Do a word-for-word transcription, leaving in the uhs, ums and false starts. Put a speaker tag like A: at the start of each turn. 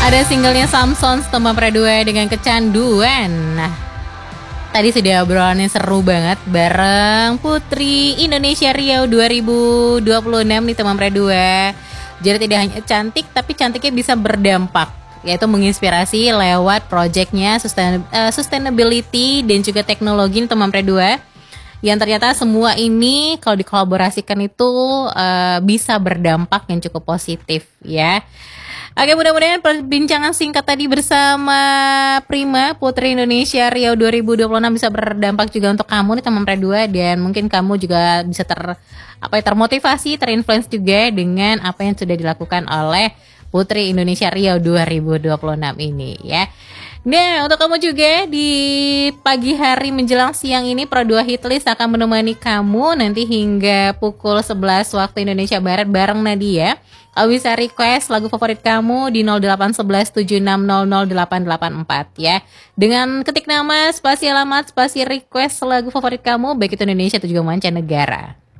A: Ada singlenya Samson Tembang Pradua dengan Kecanduan. Nah, tadi sudah obrolannya seru banget bareng Putri Indonesia Riau dua ribu dua puluh enam nih Tembang Pradua. Jadi tidak hanya cantik, tapi cantiknya bisa berdampak, yaitu menginspirasi lewat projectnya sustain, uh, sustainability dan juga teknologi Tembang Pradua. Yang ternyata semua ini kalau dikolaborasikan itu uh, bisa berdampak yang cukup positif ya. Oke, mudah-mudahan perbincangan singkat tadi bersama Prima Putri Indonesia Riau dua ribu dua puluh enam bisa berdampak juga untuk kamu nih teman Pradua, dan mungkin kamu juga bisa ter apa ya termotivasi, terinfluence juga dengan apa yang sudah dilakukan oleh Putri Indonesia Riau dua ribu dua puluh enam ini ya. Nah, untuk kamu juga di pagi hari menjelang siang ini Pro dua Hitlist akan menemani kamu nanti hingga pukul sebelas waktu Indonesia Barat bareng Nadia. Kamu bisa request lagu favorit kamu di nol delapan satu satu tujuh enam nol nol delapan delapan empat ya. Dengan ketik nama, spasi alamat, spasi request lagu favorit kamu baik itu Indonesia atau juga mancanegara.